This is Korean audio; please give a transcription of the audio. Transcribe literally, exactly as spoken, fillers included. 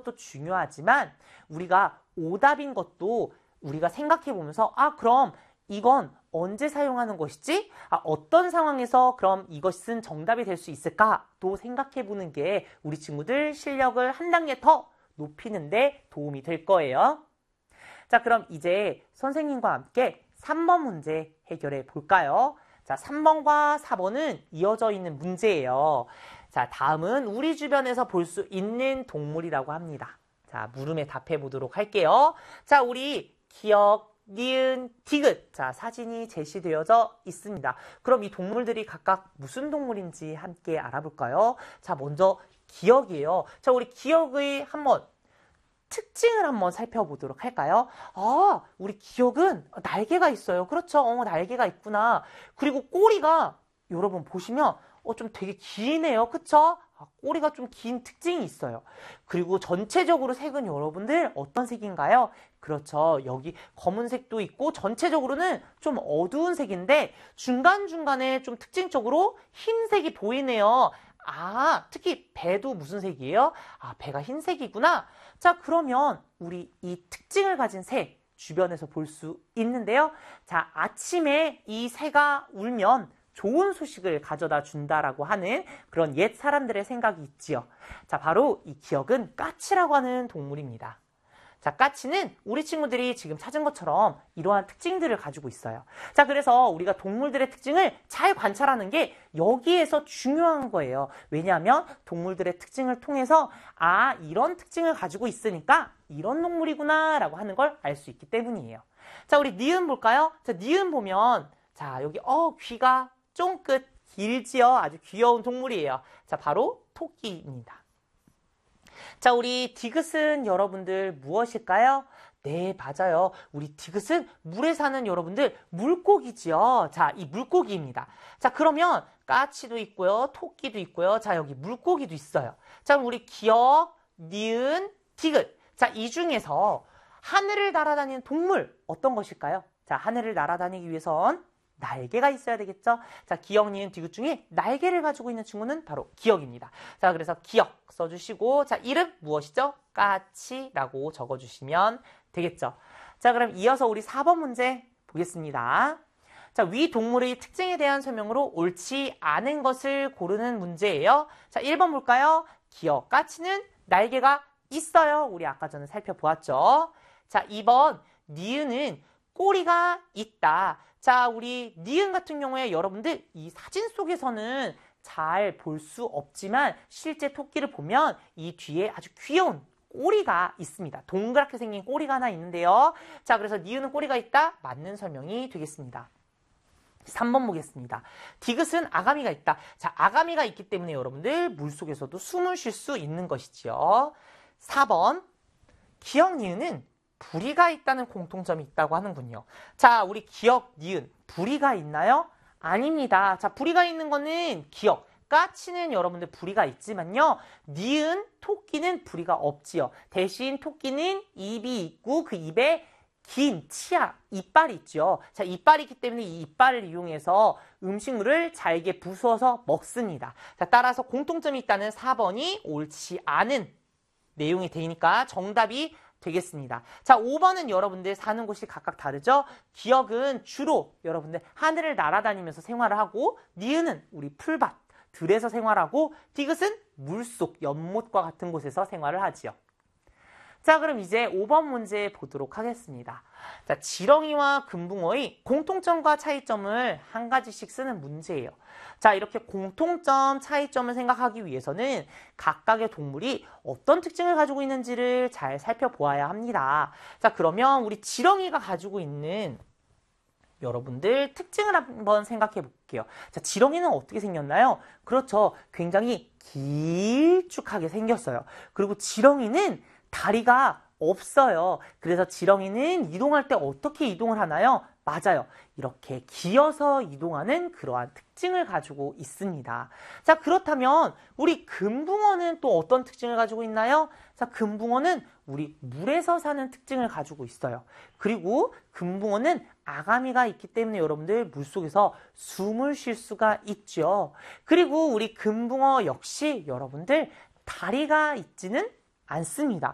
것도 중요하지만 우리가 오답인 것도 우리가 생각해 보면서 아 그럼 이건 언제 사용하는 것이지? 아, 어떤 상황에서 그럼 이것은 정답이 될 수 있을까? 또 생각해 보는 게 우리 친구들 실력을 한 단계 더 높이는 데 도움이 될 거예요. 자, 그럼 이제 선생님과 함께 삼 번 문제 해결해 볼까요? 자, 삼 번과 사 번은 이어져 있는 문제예요. 자, 다음은 우리 주변에서 볼 수 있는 동물이라고 합니다. 자, 물음에 답해 보도록 할게요. 자, 우리 기억, 니은, 디귿. 자, 사진이 제시되어져 있습니다. 그럼 이 동물들이 각각 무슨 동물인지 함께 알아볼까요? 자, 먼저 기억이에요. 자, 우리 기억의 한번 특징을 한번 살펴보도록 할까요? 아, 우리 기억은 날개가 있어요. 그렇죠? 어, 날개가 있구나. 그리고 꼬리가 여러분 보시면 어, 좀 되게 기네요. 그쵸? 아, 꼬리가 좀 긴 특징이 있어요. 그리고 전체적으로 색은 여러분들 어떤 색인가요? 그렇죠. 여기 검은색도 있고 전체적으로는 좀 어두운 색인데 중간중간에 좀 특징적으로 흰색이 보이네요. 아, 특히 배도 무슨 색이에요? 아, 배가 흰색이구나. 자, 그러면 우리 이 특징을 가진 새 주변에서 볼 수 있는데요. 자, 아침에 이 새가 울면 좋은 소식을 가져다 준다라고 하는 그런 옛 사람들의 생각이 있지요. 자, 바로 이 기억은 까치라고 하는 동물입니다. 자, 까치는 우리 친구들이 지금 찾은 것처럼 이러한 특징들을 가지고 있어요. 자, 그래서 우리가 동물들의 특징을 잘 관찰하는 게 여기에서 중요한 거예요. 왜냐하면 동물들의 특징을 통해서 아, 이런 특징을 가지고 있으니까 이런 동물이구나 라고 하는 걸 알 수 있기 때문이에요. 자, 우리 니은 볼까요? 자, 니은 보면 자, 여기 어 귀가 쫑긋 길지요. 아주 귀여운 동물이에요. 자, 바로 토끼입니다. 자, 우리 디귿은 여러분들 무엇일까요? 네, 맞아요. 우리 디귿은 물에 사는 여러분들 물고기지요. 자, 이 물고기입니다. 자, 그러면 까치도 있고요. 토끼도 있고요. 자, 여기 물고기도 있어요. 자, 우리 기억, 니은, 디귿. 자, 이 중에서 하늘을 날아다니는 동물 어떤 것일까요? 자, 하늘을 날아다니기 위해선 날개가 있어야 되겠죠? 자, 기억, 니은, 디귿 중에 날개를 가지고 있는 친구는 바로 기억입니다. 자, 그래서 기억 써주시고, 자, 이름 무엇이죠? 까치라고 적어주시면 되겠죠? 자, 그럼 이어서 우리 사 번 문제 보겠습니다. 자, 위 동물의 특징에 대한 설명으로 옳지 않은 것을 고르는 문제예요. 자, 일 번 볼까요? 기억, 까치는 날개가 있어요. 우리 아까 전에 살펴보았죠? 자, 이 번 니은은 꼬리가 있다. 자, 우리 니은 같은 경우에 여러분들 이 사진 속에서는 잘 볼 수 없지만 실제 토끼를 보면 이 뒤에 아주 귀여운 꼬리가 있습니다. 동그랗게 생긴 꼬리가 하나 있는데요. 자, 그래서 니은은 꼬리가 있다. 맞는 설명이 되겠습니다. 삼 번 보겠습니다. 디귿은 아가미가 있다. 자, 아가미가 있기 때문에 여러분들 물속에서도 숨을 쉴 수 있는 것이지요. 사 번 기억, 니은은 부리가 있다는 공통점이 있다고 하는군요. 자, 우리 기억, 니은, 부리가 있나요? 아닙니다. 자, 부리가 있는 거는 기억, 까치는 여러분들 부리가 있지만요. 니은, 토끼는 부리가 없지요. 대신 토끼는 입이 있고 그 입에 긴 치아, 이빨이 있죠. 자, 이빨이 있기 때문에 이 이빨을 이용해서 음식물을 잘게 부수어서 먹습니다. 자, 따라서 공통점이 있다는 사 번이 옳지 않은 내용이 되니까 정답이 되겠습니다. 자, 오 번은 여러분들 사는 곳이 각각 다르죠? 기억은 주로 여러분들 하늘을 날아다니면서 생활을 하고, 니은은 우리 풀밭, 들에서 생활하고, 디귿은 물속, 연못과 같은 곳에서 생활을 하지요. 자, 그럼 이제 오 번 문제 보도록 하겠습니다. 자, 지렁이와 금붕어의 공통점과 차이점을 한 가지씩 쓰는 문제예요. 자, 이렇게 공통점, 차이점을 생각하기 위해서는 각각의 동물이 어떤 특징을 가지고 있는지를 잘 살펴보아야 합니다. 자, 그러면 우리 지렁이가 가지고 있는 여러분들 특징을 한번 생각해 볼게요. 자, 지렁이는 어떻게 생겼나요? 그렇죠. 굉장히 길쭉하게 생겼어요. 그리고 지렁이는 다리가 없어요. 그래서 지렁이는 이동할 때 어떻게 이동을 하나요? 맞아요. 이렇게 기어서 이동하는 그러한 특징을 가지고 있습니다. 자, 그렇다면 우리 금붕어는 또 어떤 특징을 가지고 있나요? 자, 금붕어는 우리 물에서 사는 특징을 가지고 있어요. 그리고 금붕어는 아가미가 있기 때문에 여러분들 물속에서 숨을 쉴 수가 있죠. 그리고 우리 금붕어 역시 여러분들 다리가 있지는 않습니다.